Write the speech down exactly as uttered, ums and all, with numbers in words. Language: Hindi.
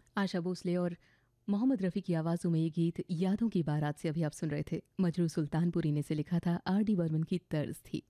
आशा भोसले और मोहम्मद रफ़ी की आवाज़ों में ये गीत यादों की बारात से अभी आप सुन रहे थे। मजरू सुल्तानपुरी ने से लिखा था, आर डी बर्मन की तर्ज थी।